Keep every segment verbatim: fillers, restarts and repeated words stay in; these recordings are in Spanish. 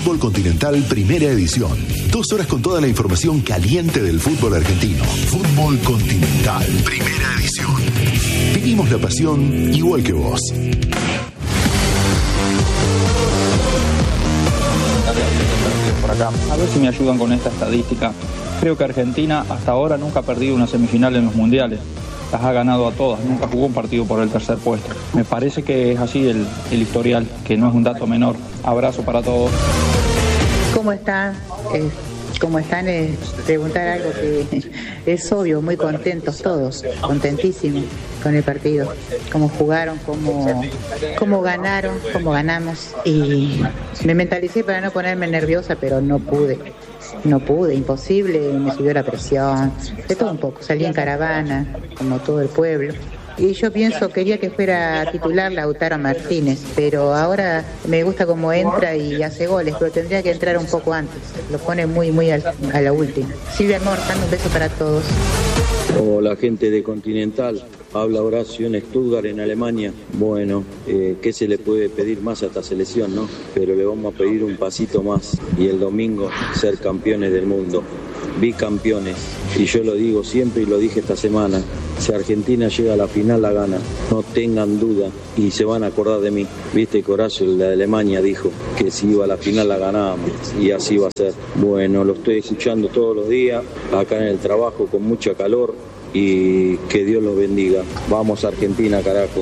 Fútbol Continental Primera Edición. Dos horas con toda la información caliente del fútbol argentino. Fútbol Continental Primera Edición. Vivimos la pasión igual que vos. Por acá. A ver si me ayudan con esta estadística. Creo que Argentina hasta ahora nunca ha perdido una semifinal en los mundiales. Las ha ganado a todas, nunca jugó un partido por el tercer puesto. Me parece que es así el, el historial, que no es un dato menor. Abrazo para todos. ¿Cómo están? Eh, ¿Cómo están? Eh, preguntar algo que es obvio, muy contentos todos, contentísimos con el partido. Cómo jugaron, cómo, cómo ganaron, cómo ganamos. Y me mentalicé para no ponerme nerviosa, pero no pude. No pude, imposible, me subió la presión, de todo un poco, salí en caravana, como todo el pueblo. Y yo pienso, quería que fuera titular Lautaro Martínez, pero ahora me gusta cómo entra y hace goles, pero tendría que entrar un poco antes, lo pone muy, muy al, a la última. Silvia Amor, dame un beso para todos. Hola gente de Continental, habla Horacio en Stuttgart, en Alemania. Bueno, eh, ¿qué se le puede pedir más a esta selección, no? Pero le vamos a pedir un pasito más y el domingo ser campeones del mundo, bicampeones. Y yo lo digo siempre y lo dije esta semana, si Argentina llega a la final la gana, no tengan duda y se van a acordar de mí. Viste que Horacio, el de Alemania, dijo que si iba a la final la ganábamos y así va a ser. Bueno, lo estoy escuchando todos los días, acá en el trabajo con mucha calor y que Dios los bendiga. Vamos Argentina, carajo.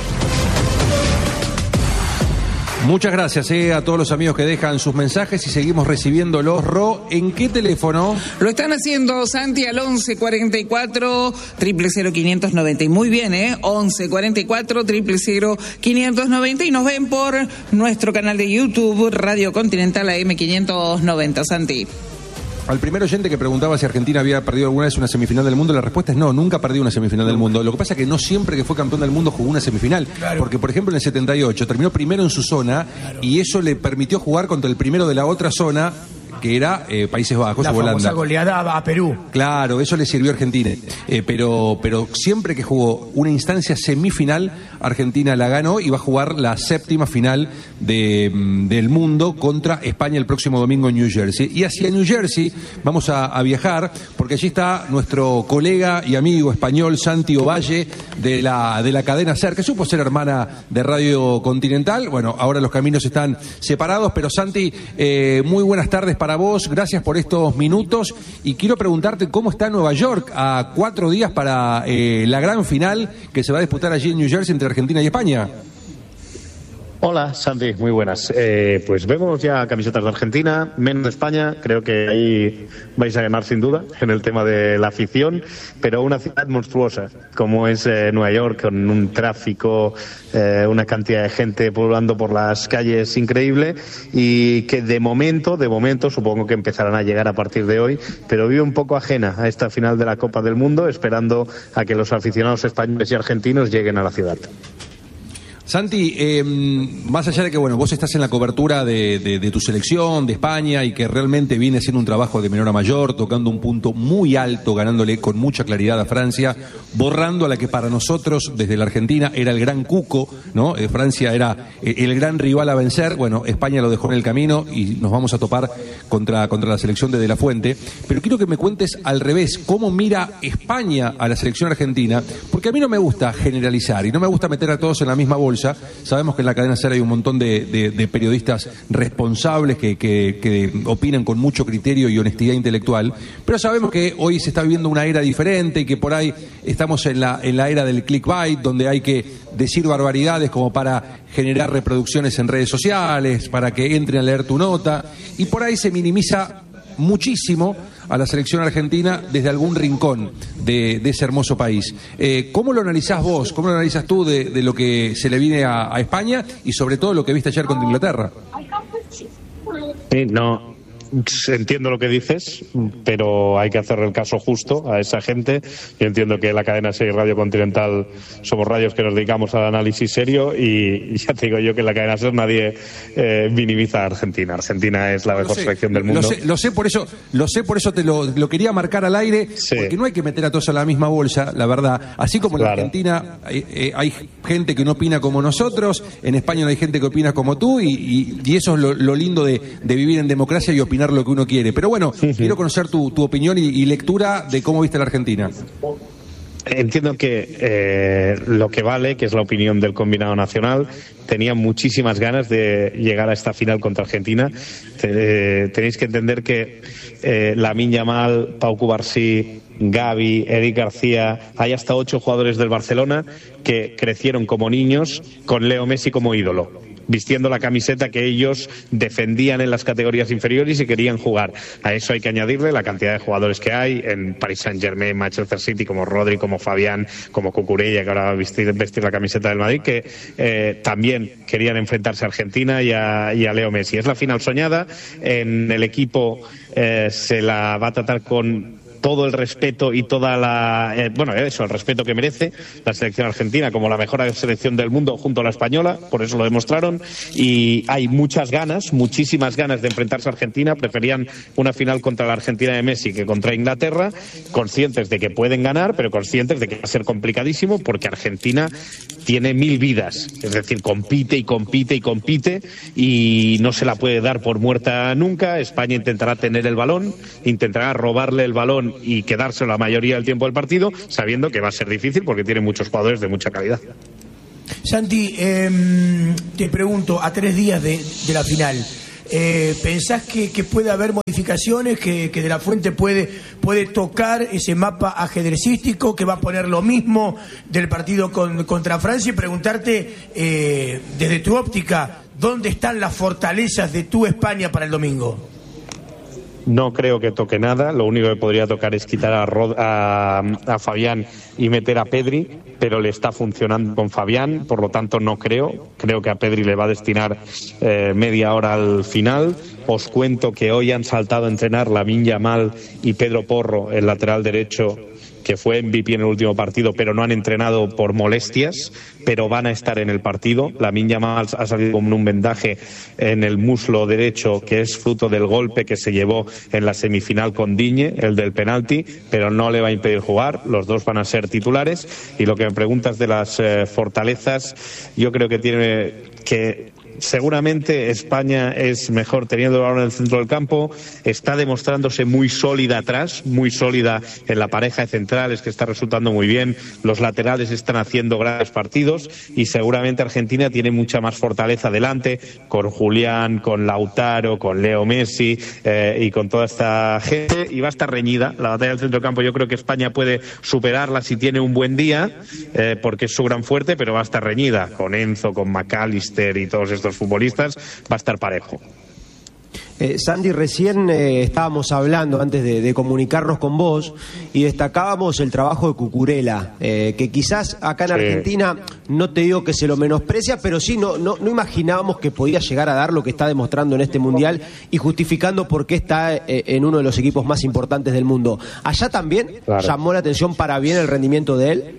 Muchas gracias eh, a todos los amigos que dejan sus mensajes y seguimos recibiéndolos. Ro, ¿en qué teléfono? Lo están haciendo Santi al once cuarenta y cuatro, cero cero quinientos noventa. Y muy bien, ¿eh? once cuarenta y cuatro, cero cero quinientos noventa. Y nos ven por nuestro canal de YouTube, Radio Continental A M quinientos noventa. Santi. Al primer oyente que preguntaba si Argentina había perdido alguna vez una semifinal del mundo, la respuesta es no, nunca perdió una semifinal del mundo. Lo que pasa es que no siempre que fue campeón del mundo jugó una semifinal. Claro. Porque, por ejemplo, en el setenta y ocho terminó primero en su zona, claro, y eso le permitió jugar contra el primero de la otra zona, que era eh, Países Bajos o Holanda. La famosa goleada a Perú. Claro, eso le sirvió a Argentina. Eh, pero, pero siempre que jugó una instancia semifinal, Argentina la ganó y va a jugar la séptima final de, del mundo contra España el próximo domingo en New Jersey. Y hacia New Jersey vamos a, a viajar, porque allí está nuestro colega y amigo español Santi Ovalle de la, de la cadena SER, que supo ser hermana de Radio Continental. Bueno, ahora los caminos están separados, pero Santi, eh, muy buenas tardes para vos, gracias por estos minutos y quiero preguntarte cómo está Nueva York a cuatro días para eh, la gran final que se va a disputar allí en New Jersey entre Argentina y España. Hola Santi, muy buenas. Eh, pues vemos ya camisetas de Argentina, menos de España, creo que ahí vais a ganar sin duda en el tema de la afición, pero una ciudad monstruosa como es eh, Nueva York, con un tráfico, eh, una cantidad de gente pululando por las calles increíble y que de momento, de momento supongo que empezarán a llegar a partir de hoy, pero vive un poco ajena a esta final de la Copa del Mundo, esperando a que los aficionados españoles y argentinos lleguen a la ciudad. Santi, eh, más allá de que bueno, vos estás en la cobertura de, de, de tu selección, de España, y que realmente viene haciendo un trabajo de menor a mayor, tocando un punto muy alto, ganándole con mucha claridad a Francia, borrando a la que para nosotros, desde la Argentina, era el gran cuco, ¿no? Eh, Francia era eh, el gran rival a vencer. Bueno, España lo dejó en el camino y nos vamos a topar contra, contra la selección de De La Fuente. Pero quiero que me cuentes al revés, cómo mira España a la selección argentina, porque a mí no me gusta generalizar y no me gusta meter a todos en la misma bolsa. Sabemos que en la cadena SER hay un montón de, de, de periodistas responsables que, que, que opinan con mucho criterio y honestidad intelectual, pero sabemos que hoy se está viviendo una era diferente y que por ahí estamos en la, en la era del clickbait, donde hay que decir barbaridades como para generar reproducciones en redes sociales, para que entren a leer tu nota, y por ahí se minimiza muchísimo a la selección argentina desde algún rincón de, de ese hermoso país. Eh, ¿Cómo lo analizás vos? ¿Cómo lo analizás tú de, de lo que se le viene a, a España y sobre todo lo que viste ayer contra Inglaterra? Sí, no, entiendo lo que dices, pero hay que hacer el caso justo a esa gente. Yo entiendo que la cadena seis Radio Continental somos radios que nos dedicamos al análisis serio y ya te digo yo que en la cadena seis nadie eh, minimiza a Argentina. Argentina es la mejor selección del mundo. Lo sé, lo sé por eso, lo sé por eso te lo, lo quería marcar al aire, sí. Porque no hay que meter a todos a la misma bolsa, la verdad. Así como en claro. Argentina hay, eh, hay gente que no opina como nosotros, en España no hay gente que opina como tú y, y, y eso es lo, lo lindo de, de vivir en democracia y opinar lo que uno quiere. Pero bueno, sí, sí. Quiero conocer tu, tu opinión y, y lectura de cómo viste la Argentina. Entiendo que eh, lo que vale, que es la opinión del combinado nacional, tenía muchísimas ganas de llegar a esta final contra Argentina. Te, tenéis que entender que eh, Lamine Yamal, Pau Cubarsí, Gavi, Eric García, hay hasta ocho jugadores del Barcelona que crecieron como niños con Leo Messi como ídolo, vistiendo la camiseta que ellos defendían en las categorías inferiores y querían jugar. A eso hay que añadirle la cantidad de jugadores que hay en Paris Saint-Germain, Manchester City, como Rodri, como Fabián, como Cucurella, que ahora va a vestir, vestir la camiseta del Madrid, que eh, también querían enfrentarse a Argentina y a, y a Leo Messi. Es la final soñada. En el equipo eh, se la va a tratar con todo el respeto y toda la eh, bueno eso el respeto que merece la selección argentina como la mejor selección del mundo junto a la española, por eso lo demostraron, y hay muchas ganas, muchísimas ganas de enfrentarse a Argentina. Preferían una final contra la Argentina de Messi que contra Inglaterra, conscientes de que pueden ganar, pero conscientes de que va a ser complicadísimo porque Argentina tiene mil vidas, es decir, compite y compite y compite y no se la puede dar por muerta nunca. España intentará tener el balón, intentará robarle el balón y quedárselo la mayoría del tiempo del partido, sabiendo que va a ser difícil porque tiene muchos jugadores de mucha calidad. Santi, eh, te pregunto, a tres días de, de la final, eh, ¿pensás que, que puede haber modificaciones, que, que De la Fuente puede, puede tocar ese mapa ajedrecístico, que va a poner lo mismo del partido con, contra Francia? Y preguntarte, eh, desde tu óptica, ¿dónde están las fortalezas de tu España para el domingo? No creo que toque nada. Lo único que podría tocar es quitar a, Rod, a, a Fabián y meter a Pedri, pero le está funcionando con Fabián, por lo tanto no creo. Creo que a Pedri le va a destinar eh, media hora al final. Os cuento que hoy han saltado a entrenar Lamine Yamal y Pedro Porro, el lateral derecho, que fue M V P en el último partido, pero no han entrenado por molestias, pero van a estar en el partido. Lamine Yamal ha salido con un vendaje en el muslo derecho, que es fruto del golpe que se llevó en la semifinal con Digne, el del penalti, pero no le va a impedir jugar. Los dos van a ser titulares. Y lo que me preguntas de las eh, fortalezas, yo creo que tiene que... Seguramente España es mejor teniendo el balón en el centro del campo, está demostrándose muy sólida atrás, muy sólida en la pareja de centrales, que está resultando muy bien. Los laterales están haciendo grandes partidos y seguramente Argentina tiene mucha más fortaleza adelante, con Julián, con Lautaro, con Leo Messi eh, y con toda esta gente, y va a estar reñida la batalla del centro del campo. Yo creo que España puede superarla si tiene un buen día, eh, porque es su gran fuerte, pero va a estar reñida con Enzo, con McAllister y todos estos futbolistas, va a estar parejo. Eh, Santi, recién eh, estábamos hablando antes de, de comunicarnos con vos y destacábamos el trabajo de Cucurella, eh, que quizás acá en sí. Argentina, no te digo que se lo menosprecia, pero sí no, no, no imaginábamos que podía llegar a dar lo que está demostrando en este Mundial y justificando por qué está eh, en uno de los equipos más importantes del mundo. ¿Allá también claro. llamó la atención para bien el rendimiento de él?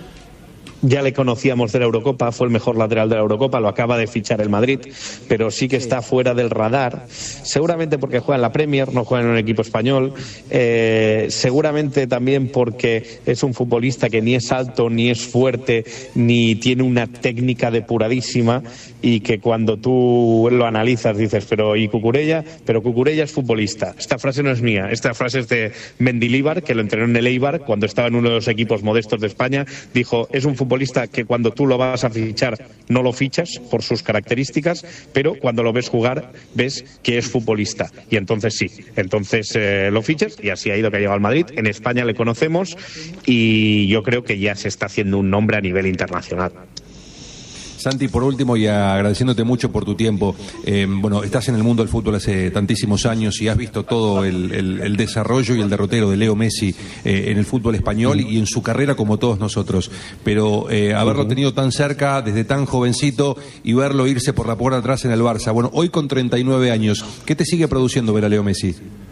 Ya le conocíamos de la Eurocopa, fue el mejor lateral de la Eurocopa, lo acaba de fichar el Madrid, pero sí que está fuera del radar, seguramente porque juega en la Premier, no juega en un equipo español, eh, seguramente también porque es un futbolista que ni es alto, ni es fuerte, ni tiene una técnica depuradísima, y que cuando tú lo analizas dices, pero ¿y Cucurella? Pero Cucurella es futbolista. Esta frase no es mía, esta frase es de Mendilibar, que lo entrenó en el Eibar cuando estaba en uno de los equipos modestos de España. Dijo, es un futbolista que cuando tú lo vas a fichar no lo fichas por sus características, pero cuando lo ves jugar ves que es futbolista, y entonces sí, entonces eh, lo fichas, y así ha ido que ha llegado al Madrid. En España le conocemos y yo creo que ya se está haciendo un nombre a nivel internacional. Santi, por último, y agradeciéndote mucho por tu tiempo, eh, bueno, estás en el mundo del fútbol hace tantísimos años y has visto todo el, el, el desarrollo y el derrotero de Leo Messi eh, en el fútbol español y en su carrera como todos nosotros, pero eh, haberlo tenido tan cerca desde tan jovencito y verlo irse por la puerta atrás en el Barça. Bueno, hoy con treinta y nueve años, ¿qué te sigue produciendo ver a Leo Messi?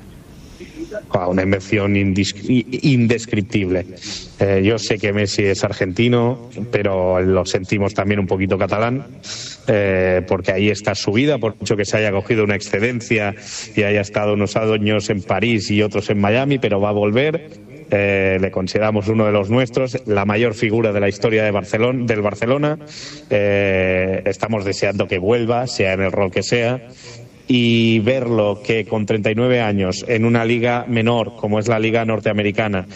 Una emoción indescriptible. Eh, yo sé que Messi es argentino, pero lo sentimos también un poquito catalán, eh, porque ahí está su vida, por mucho que se haya cogido una excedencia y haya estado unos años en París y otros en Miami, pero va a volver. Eh, le consideramos uno de los nuestros, la mayor figura de la historia de Barcelona, del Barcelona. Eh, estamos deseando que vuelva, sea en el rol que sea. Y verlo que con treinta y nueve años en una liga menor como es la liga norteamericana,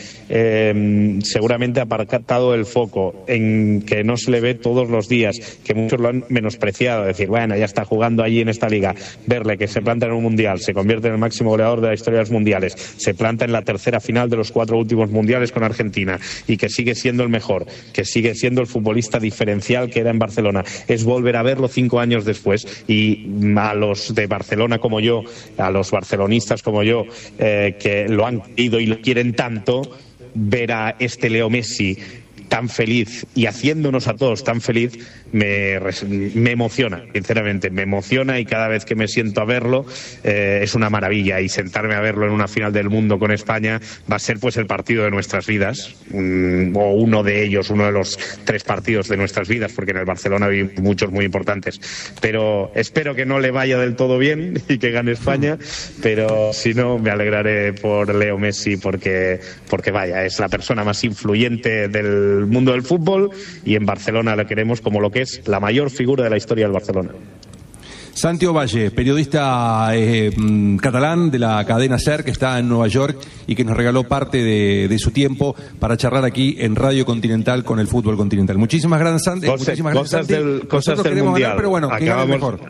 eh, seguramente ha apartado el foco en que no se le ve todos los días, que muchos lo han menospreciado, decir, bueno, ya está jugando allí en esta liga, verle que se planta en un mundial, se convierte en el máximo goleador de la historia de los mundiales, se planta en la tercera final de los cuatro últimos mundiales con Argentina y que sigue siendo el mejor, que sigue siendo el futbolista diferencial que era en Barcelona, es volver a verlo cinco años después. Y a los de Barcelona como yo, a los barcelonistas como yo, eh, que lo han querido y lo quieren tanto, ver a este Leo Messi tan feliz y haciéndonos a todos tan feliz me, me emociona, sinceramente, me emociona, y cada vez que me siento a verlo eh, es una maravilla, y sentarme a verlo en una final del mundo con España va a ser pues el partido de nuestras vidas, um, o uno de ellos, uno de los tres partidos de nuestras vidas, porque en el Barcelona hay muchos muy importantes, pero espero que no le vaya del todo bien y que gane España, pero si no me alegraré por Leo Messi, porque, porque vaya, es la persona más influyente del mundo del fútbol, y en Barcelona la queremos como lo que es la mayor figura de la historia del Barcelona. Santi Ovalle, periodista eh, catalán de la cadena SER, que está en Nueva York y que nos regaló parte de, de su tiempo para charlar aquí en Radio Continental con el fútbol continental. Muchísimas gracias, Santi. Cosas, Muchísimas gracias, cosas Santi. del, cosas del mundial, mundial. Pero bueno, que gane el mejor.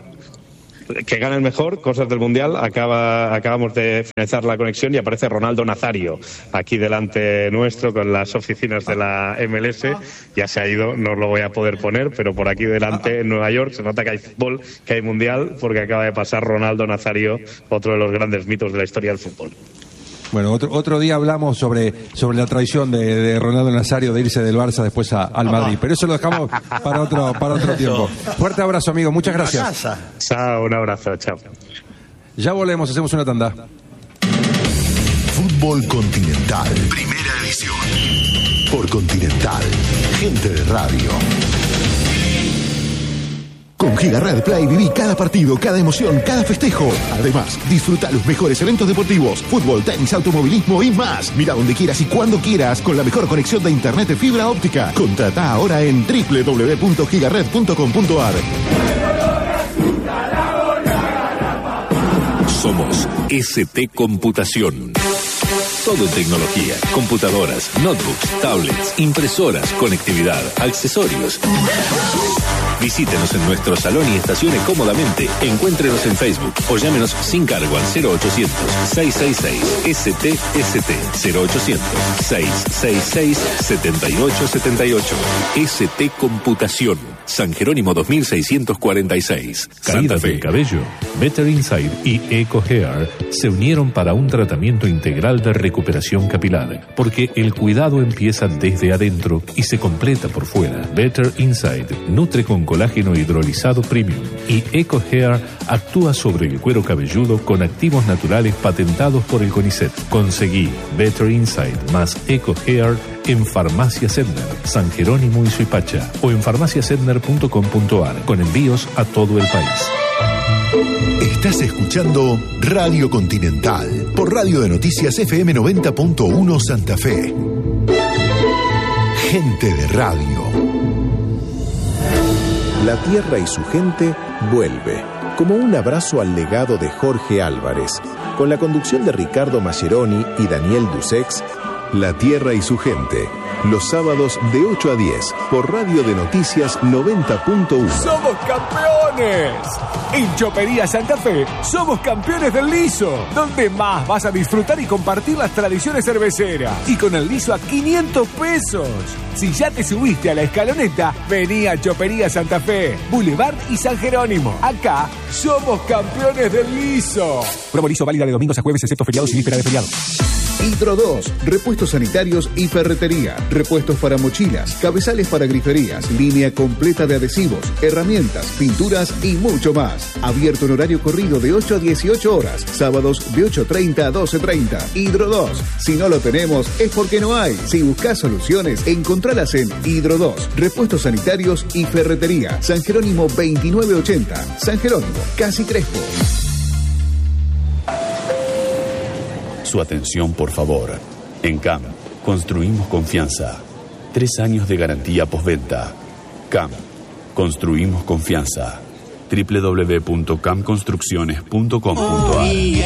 Que gane el mejor, cosas del Mundial. Acaba, acabamos de finalizar la conexión y aparece Ronaldo Nazario aquí delante nuestro con las oficinas de la M L S. Ya se ha ido, no lo voy a poder poner, pero por aquí delante en Nueva York se nota que hay fútbol, que hay Mundial, porque acaba de pasar Ronaldo Nazario, otro de los grandes mitos de la historia del fútbol. Bueno, otro, otro día hablamos sobre, sobre la traición de, de Ronaldo Nazario de irse del Barça después a, al Madrid, pero eso lo dejamos para otro, para otro tiempo. Fuerte abrazo, amigo, muchas gracias. Chao, un abrazo, chao. Ya volvemos, hacemos una tanda. Fútbol Continental, primera edición. Por Continental, gente de radio. Con Gigared Play viví cada partido, cada emoción, cada festejo. Además, disfruta los mejores eventos deportivos, fútbol, tenis, automovilismo y más. Mira donde quieras y cuando quieras con la mejor conexión de internet de fibra óptica. Contrata ahora en doble u doble u doble u punto gigared punto com punto a r. Somos S T Computación. Todo en tecnología, computadoras, notebooks, tablets, impresoras, conectividad, accesorios. Visítenos en nuestro salón y estacione cómodamente. Encuéntrenos en Facebook o llámenos sin cargo al cero ochocientos, seiscientos sesenta y seis, S T S T, cero ochocientos, seiscientos sesenta y seis, setenta y ocho setenta y ocho. S T Computación, San Jerónimo dos mil seiscientos cuarenta y seis. Caída del cabello, Better Inside y Eco Hair se unieron para un tratamiento integral de recuperación capilar, porque el cuidado empieza desde adentro y se completa por fuera. Better Inside nutre con colágeno hidrolizado premium y Eco Hair actúa sobre el cuero cabelludo con activos naturales patentados por el CONICET. Conseguí Better Inside más Eco Hair en Farmacia Sedner, San Jerónimo y Suipacha, o en farmacia sedner punto com punto a r, con envíos a todo el país. Estás escuchando Radio Continental por Radio de Noticias F M noventa punto uno Santa Fe. Gente de radio. La tierra y su gente vuelve, como un abrazo al legado de Jorge Álvarez, con la conducción de Ricardo Mascheroni y Daniel Dusex. La tierra y su gente. Los sábados de ocho a diez por Radio de Noticias noventa punto uno. ¡Somos campeones! En Chopería Santa Fe somos campeones del liso, donde más vas a disfrutar y compartir las tradiciones cerveceras. Y con el liso a quinientos pesos. Si ya te subiste a la escaloneta, vení a Chopería Santa Fe, Boulevard y San Jerónimo. Acá somos campeones del liso. Promo liso válida de domingos a jueves, excepto feriados y víspera de feriado. Hidro dos, repuestos sanitarios y ferretería, repuestos para mochilas, cabezales para griferías, línea completa de adhesivos, herramientas, pinturas y mucho más. Abierto en horario corrido de ocho a dieciocho horas, sábados de ocho treinta a doce treinta. Hidro dos, si no lo tenemos es porque no hay. Si buscas soluciones, encontralas en Hidro dos, repuestos sanitarios y ferretería, San Jerónimo veintinueve ochenta, San Jerónimo, Casi Crespo. Su atención, por favor. En C A M, construimos confianza. Tres años de garantía postventa. C A M, construimos confianza. doble u doble u doble u punto cam construcciones punto com punto a r